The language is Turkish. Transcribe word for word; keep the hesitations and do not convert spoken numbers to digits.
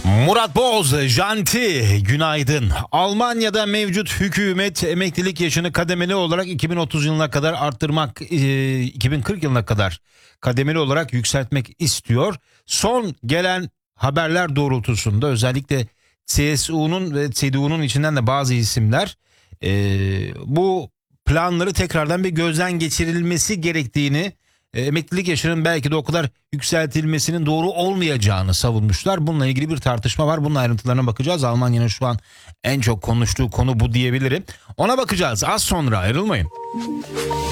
Murat Boz, Janti, günaydın. Almanya'da mevcut hükümet emeklilik yaşını kademeli olarak iki bin otuz yılına kadar arttırmak, iki bin kırk yılına kadar kademeli olarak yükseltmek istiyor. Son gelen haberler doğrultusunda özellikle C S U'nun ve C D U'nun içinden de bazı isimler e, bu planları tekrardan bir gözden geçirilmesi gerektiğini, e, emeklilik yaşının belki de o kadar yükseltilmesinin doğru olmayacağını savunmuşlar. Bununla ilgili bir tartışma var. Bunun ayrıntılarına bakacağız. Almanya'nın şu an en çok konuştuğu konu bu diyebilirim. Ona bakacağız. Az sonra ayrılmayın.